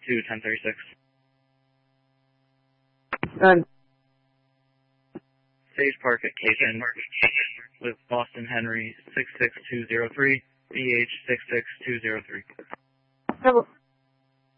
to 1036. Done. Sage Park at Caton with Boston Henry 66203, BH 66203.